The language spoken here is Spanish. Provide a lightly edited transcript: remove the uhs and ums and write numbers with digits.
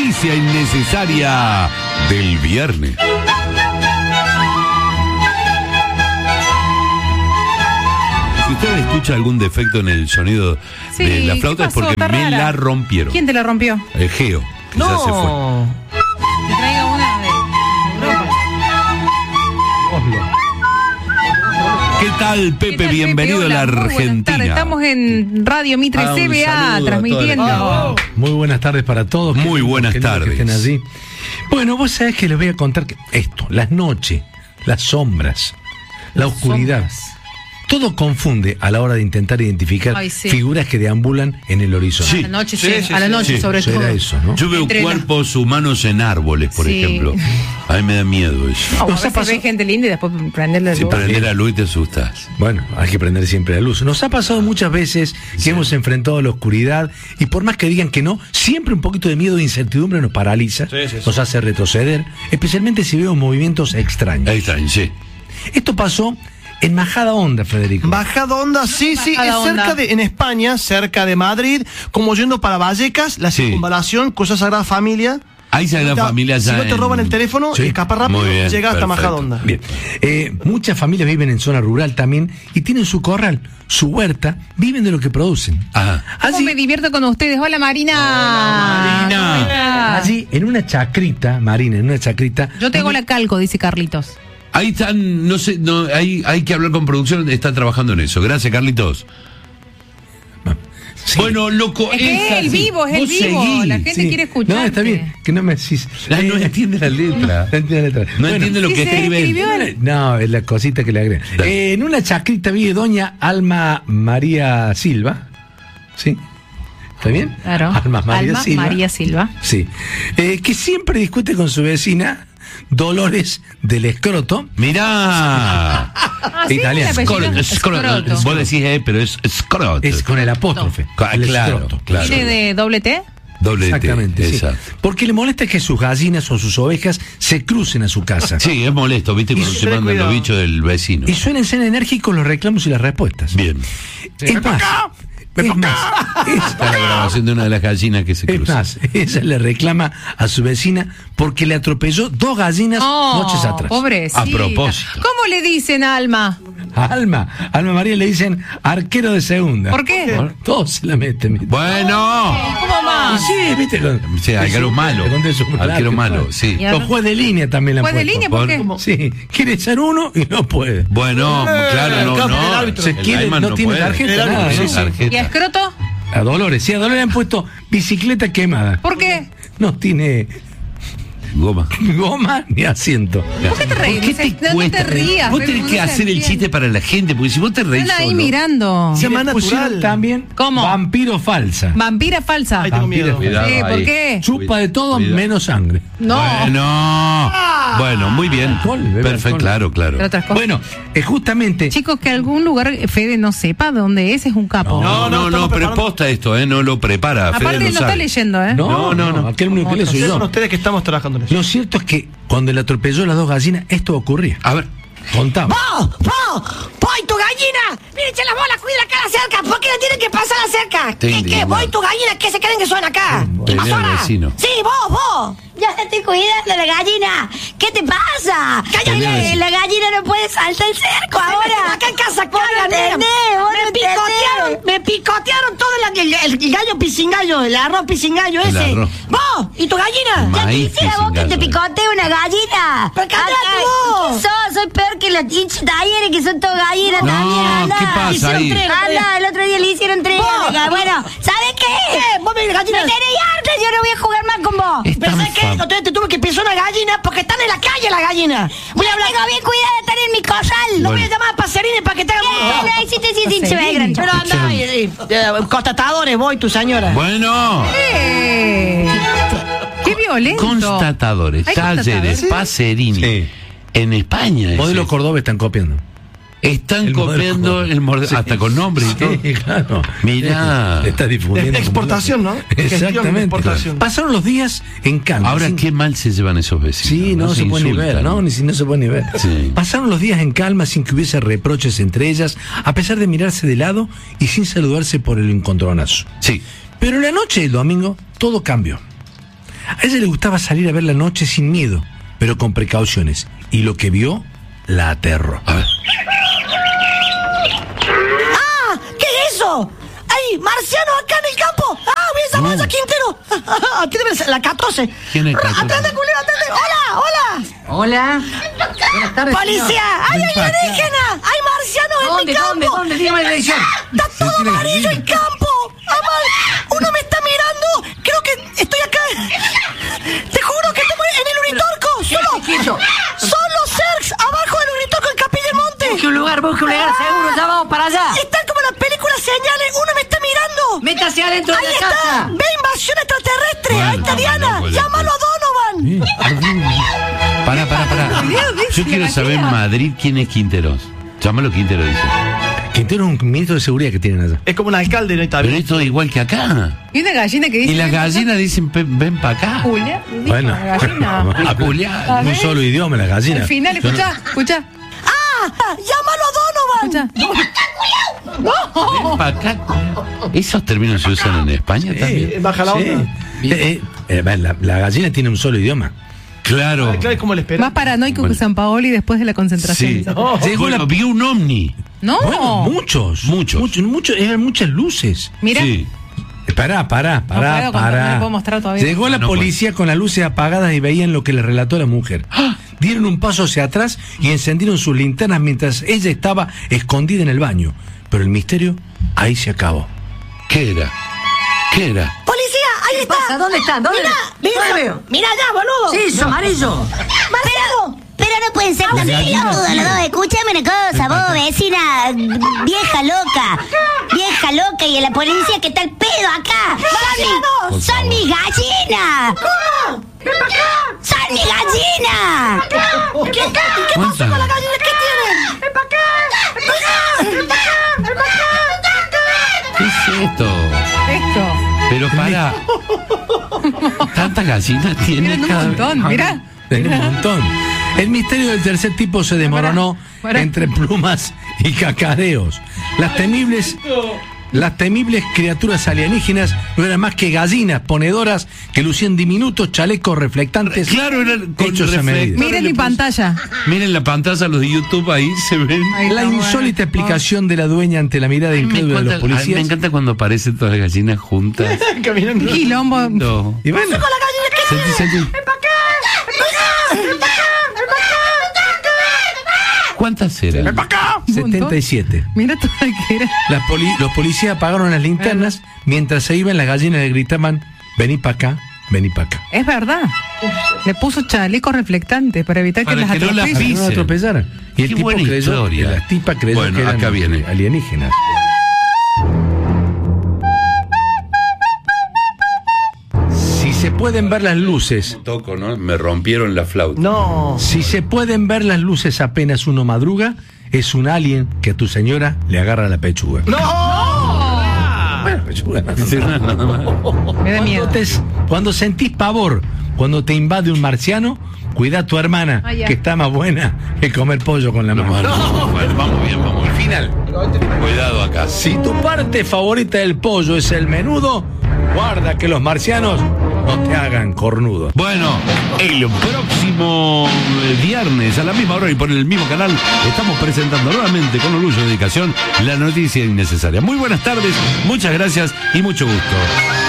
noticia innecesaria del viernes. Si usted escucha algún defecto en el sonido de la flauta es porque me la rompieron. ¿Quién te la rompió? Geo, que ya se fue. Que traiga una de Europa. ¿Qué tal, Pepe? ¿Qué tal, Bienvenido Pepe? a la Hola, muy buenas Argentina. tardes. Estamos en Radio Mitre Un CBA saludo a transmitiendo. todos. Muy buenas tardes para todos. Muy buenas tardes. Que estén allí. Bueno, vos sabés que les voy a contar que esto, las noches, las sombras, la oscuridad, todo confunde a la hora de intentar identificar figuras que deambulan en el horizonte. A la noche, a la noche sobre todo. Era eso, ¿no? Yo veo cuerpos humanos en árboles, por ejemplo. A mí me da miedo eso. A veces ve gente linda y después prenderle la Si luz. prender la luz y te asustas. Bueno, hay que prender siempre la luz. Nos ha pasado muchas veces que hemos enfrentado la oscuridad y por más que digan que no, siempre un poquito de miedo e incertidumbre nos paraliza, nos hace retroceder, especialmente si vemos movimientos extraños. Extraños, sí. Esto pasó en Majadahonda, Federico. Majadahonda, sí, es Majadahonda. cerca en España, cerca de Madrid, como yendo para Vallecas, la circunvalación, Cosa Sagrada Familia. Hay Sagrada Familia ya. Si no te roban el teléfono, escapa rápido, Muy bien, llega hasta perfecto. Majadahonda. Bien. Muchas familias viven en zona rural también y tienen su corral, su huerta, viven de lo que producen. Ajá. ¿Cómo me divierto con ustedes? Hola, Marina. Marina. ¿Cómo estás? Allí, en una chacrita, Marina, en una chacrita. Yo te hago la calco, dice Carlitos. Ahí están, no sé, no, hay que hablar con producción, están trabajando en eso. Gracias, Carlitos. Sí. Bueno, loco, Es que es el vivo, es el Vos vivo. seguí. La gente quiere escuchar. No, está bien, que no me decís. No entiende la letra. No entiende la letra. No entiende lo sí que se escribe él. escribió. No, es la cosita que le agrega. Dale. En una chacrita vive doña Alma María Silva. ¿Sí? ¿Está bien? Claro. Alma María Silva. María Silva. Sí. Que siempre discute con su vecina Dolores del Escroto. Mirá. ¿Sí? Italiano. ¿El apellido? Scroto. Vos decís, pero es Scroto. Es con el apóstrofe. El Claro, escroto. claro. ¿Tiene de doble T? Doble T. Exactamente. Sí. Exacto. Porque le molesta que sus gallinas o sus ovejas se crucen a su casa. Sí, es molesto, ¿viste? Cuando se mandan los bichos del vecino. Y suelen ser enérgicos los reclamos y las respuestas. Bien. Es más, Está la grabación de una de las gallinas que se es cruza. más, ella le reclama a su vecina porque le atropelló 2 gallinas noches atrás. Pobrecita. A propósito. ¿Cómo le dicen a Alma? A Alma María le dicen arquero de segunda. ¿Por qué? Todos se la meten. ¿viste? Bueno. ¿Cómo más? Sí, viste. Sí, arquero malo. Arquero malo, sí. Y Los juez de línea también la han ¿Juez de puesto. línea? ¿Por qué? Sí, quiere echar uno y no puede. Bueno, claro, el no. árbitro. Se El quiere, lineman no tiene puede. tarjeta, El nada, árbitro, ¿no? sí, Tarjeta. ¿Y a Escroto? A Dolores, sí, a Dolores le han puesto bicicleta quemada. ¿Por qué? No tiene Goma. goma ni asiento. ¿Por qué te reís? ¿Por qué te No te cuesta? rías. Vos Fede, tenés no que se hacer el entiende. chiste para la gente, porque si vos te reís Están ahí solo... mirando. Se llama Le pusieron natural. también ¿Cómo? vampiro falsa. Vampira falsa. Ahí tengo miedo. Cuidado Sí, ¿por ahí. qué? Chupa de todo Cuidado. menos sangre. No. Bueno, muy bien. Alcohol, bebe Perfecto, alcohol. claro. Pero otras cosas. Bueno, justamente Chicos, que algún lugar Fede no sepa dónde es un capo. No, estamos pero es preparando. posta esto, no lo prepara. Aparte Fede no lo está sabe. leyendo, ¿eh? No. aquel único que le soy Ustedes yo. son ustedes que estamos trabajando en eso. Lo cierto es que cuando le atropelló las 2 gallinas, esto ocurría. A ver. Contaba. ¡Voy tu gallina! ¡Miren, echen las bolas, cuida la cara cerca! ¿Por qué la tienen que pasar a cerca? Te ¿Qué? indignado. ¿Voy tu gallina? ¿Qué se creen que son acá? Te ¿Invasora? viene el vecino. Sí, vos. Ya te estoy cuidando la gallina. ¿Qué te pasa? viene el Cállate, vecino. la gallina no puede saltar el cerco ahora. Acá en casa cagan, me picotearon todo el gallo pisingallo, el arroz pisingallo El ese. arroz. ¿Vos? ¿Y tu gallina? Maíz Ya te hiciera vos que te pisingallo. picotee una gallina. ¿Pero qué vos? Soy peor que los talleres que son todos gallinas No, también. Anda. ¿qué pasa Hicieron ahí? 3 Anda, el otro día le hicieron 3. Bueno, ¿sabes qué? Vos me Me tenés harta, yo no voy a jugar más con vos. Es tan ¿Pensás que fam- entonces te tuve que pisar una gallina porque están en la calle las gallinas? Voy a hablar. Tengo bien cuidado de estar en mi corral. Lo voy a Bueno. llamar a Pacerini para que te hagan Pacerini. Pero anda, constatadores, voy, tu señora. Bueno. ¡Qué violento! Constatadores, ¿Hay talleres, constatadores? Pacerini. Sí. En España. Modelo ese. Córdoba están copiando. Están El modelo copiando Córdoba. el modelo, Sí. hasta con nombre y todo. Sí, claro. Mirá. Está difundiendo. Exportación, ¿no? Gestión de Exactamente. exportación. Pasaron los días en calma. Ahora, sin- qué mal se llevan esos vecinos. Sí, no se puede ni ver, insultan. ¿no? No se puede ni ver. Sí. Pasaron los días en calma sin que hubiese reproches entre ellas, a pesar de mirarse de lado y sin saludarse por el encontronazo. Sí. Pero en la noche del domingo todo cambió. A ella le gustaba salir a ver la noche sin miedo, pero con precauciones. Y lo que vio, la aterró. A ver. ¡Ah! ¿Qué es eso? ¡Hay marcianos acá en el campo! ¡Ah! ¡Voy a llamar a Quintero! Aquí debe ser la 14. ¿Quién es 14? ¡Atende, culero, atende! ¡Hola, hola! Hola. Buenas tardes, ¡Policía! señor. ¡Hay alienígenas! ¡Hay marcianos en mi campo! ¿Dónde? Dígame la dirección. ¡Está todo amarillo el campo! ¡Uno me está mirando! Creo que estoy acá. Te juro que estamos en el Uritorco. Solo Cercs abajo del Uritorco en Capilla del Monte. Busque un lugar, seguro, ya vamos para allá. Están como las películas señales. Uno me está mirando. Métase adentro de Ahí la está. casa. Ve invasión extraterrestre. Bueno, Ahí está Diana. no, Llámalo a Donovan. Pará. Yo quiero saber en Madrid quién es Quinteros. Llámalo Quintero, dice. Quintero es un ministro de seguridad que tienen allá. Es como un alcalde, ¿no? Pero esto es igual que acá. Y una gallina que dice. Y las gallinas dicen, ven para acá. Julia. Bueno, La gallina. A Julia. A un ver. solo idioma, las gallinas. Al final, escucha. Llámalo a Donovan. Ven para acá. ¿Esos términos se usan en España también? Baja la onda. La gallina tiene un solo idioma. Claro. Claro, es como el espera. Más paranoico que San Paoli después de la concentración. Sí. Bueno, vi un ovni. No. Bueno, muchos. Eran muchas luces. Mira. Sí. Pará. No puedo mostrar todavía. Llegó la No policía con las luces apagadas y veían lo que le relató la mujer. Dieron un paso hacia atrás y encendieron sus linternas mientras ella estaba escondida en el baño. Pero el misterio ahí se acabó. ¿Qué era? Policía, ahí ¿Qué está. pasa? ¿Dónde están? ¿Dónde veo? Mira allá, boludo. Sí, es amarillo. Pero no pueden ser tan pelotudos los dos. Escúchame una cosa, vos, vecina vieja loca, y en la policía que está el pedo acá. Son mis gallinas. ¿Cómo? ¡Son mis gallinas! ¿Qué pasó con la gallina? ¿Qué tienen? ¡Ven para acá! ¿Qué es esto? Pero para. ¿Tantas gallinas tiene Miren un cada montón, mirá. Tenemos un montón. El misterio del tercer tipo se desmoronó Pará. entre plumas y cacareos. Las temibles criaturas alienígenas no eran más que gallinas ponedoras que lucían diminutos chalecos reflectantes. Claro, eran con hechos a medida. reflectores. Miren mi pantalla. Miren la pantalla, los de YouTube, ahí se ven. Ahí La está, insólita bueno. explicación de la dueña ante la mirada incrédula de los Me policías. encanta cuando aparecen todas las gallinas juntas. Caminando. Quilombo. No. Y bueno, Sentí. ¿Cuántas eran? 77. Mira todo lo que era. Los policías apagaron las linternas. Mientras se iban, las gallinas le gritaban: vení para acá, vení para acá. Es verdad. Le puso chalecos reflectantes para evitar que Para las que no las atropellen. Para que no la Dicen. atropellaran. Y el Qué tipo buena creyó, historia. las tipas creyó Bueno, que eran acá viene. alienígenas. Si se pueden ver las luces, Toco, ¿no? Me rompieron la flauta. No. si se pueden ver las luces apenas uno madruga, es un alien que a tu señora le agarra la pechuga. Bueno, pechuga. Sí, nada más. Me da miedo. Cuando sentís pavor, cuando te invade un marciano, cuida a tu hermana, Ah, ya. que está más buena que comer pollo con la mano. Bueno, vamos bien, vamos. Al final, Cuidado acá. si tu parte favorita del pollo es el menudo, guarda que los marcianos no te hagan cornudo. Bueno, el próximo viernes a la misma hora y por el mismo canal estamos presentando nuevamente con orgullo y dedicación la noticia innecesaria. Muy buenas tardes, muchas gracias y mucho gusto.